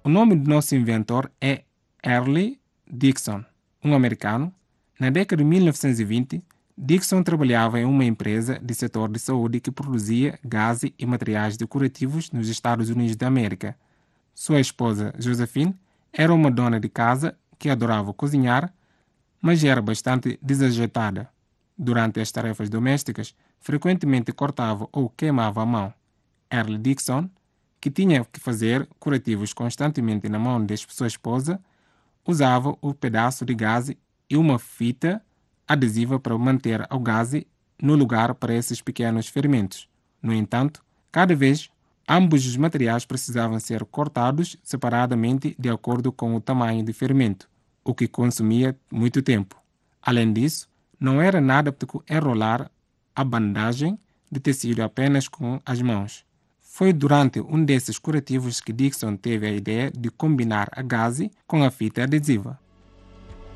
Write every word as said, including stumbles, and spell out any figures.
O nome do nosso inventor é Earle Dixon, um americano. Na década de mil novecentos e vinte, Dixon trabalhava em uma empresa de setor de saúde que produzia gases e materiais decorativos nos Estados Unidos da América. Sua esposa, Josephine, era uma dona de casa que adorava cozinhar, mas era bastante desajeitada. Durante as tarefas domésticas, frequentemente cortava ou queimava a mão. Earle Dixon, que tinha que fazer curativos constantemente na mão de sua esposa, usava o pedaço de gaze e uma fita adesiva para manter o gaze no lugar para esses pequenos ferimentos. No entanto, cada vez, ambos os materiais precisavam ser cortados separadamente de acordo com o tamanho do ferimento, o que consumia muito tempo. Além disso, não era nada prático enrolar a bandagem de tecido apenas com as mãos. Foi durante um desses curativos que Dixon teve a ideia de combinar a gaze com a fita adesiva.